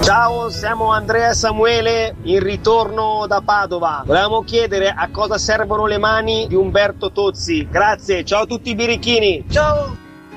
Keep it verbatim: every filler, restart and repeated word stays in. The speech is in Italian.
Ciao, siamo Andrea e Samuele in ritorno da Padova. Volevamo chiedere a cosa servono le mani di Umberto Tozzi. Grazie, ciao a tutti i birichini. Ciao!